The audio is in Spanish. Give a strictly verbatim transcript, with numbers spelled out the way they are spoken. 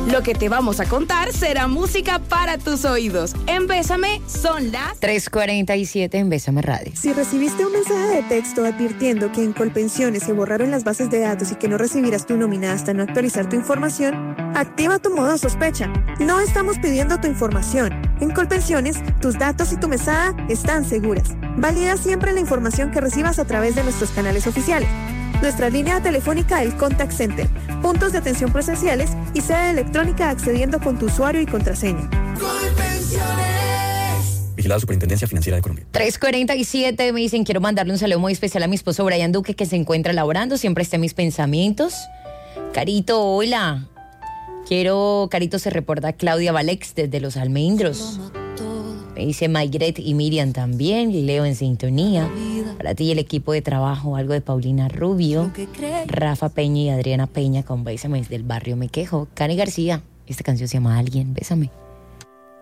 Lo que te vamos a contar será música para tus oídos. En Bésame son las tres cuarenta y siete en Bésame Radio. Si recibiste un mensaje de texto advirtiendo que en Colpensiones se borraron las bases de datos y que no recibirás tu nómina hasta no actualizar tu información, activa tu modo sospecha. No estamos pidiendo tu información. En Colpensiones, tus datos y tu mesada están seguras. Valida siempre la información que recibas a través de nuestros canales oficiales. Nuestra línea telefónica, el Contact Center, puntos de atención presenciales y sede electrónica accediendo con tu usuario y contraseña. Colpensiones. Vigilado Superintendencia Financiera de Colombia. tres cuarenta y siete me dicen, quiero mandarle un saludo muy especial a mi esposo Brian Duque, que se encuentra laborando, siempre está en mis pensamientos. Carito, hola. Quiero, Carito, se reporta Claudia Valex desde Los Almendros. Me dice Maigret y Miriam también, Leo en sintonía. Para ti y el equipo de trabajo, algo de Paulina Rubio, Rafa Peña y Adriana Peña con Bésame desde el barrio Me Quejo. Cani García, esta canción se llama Alguien, Bésame.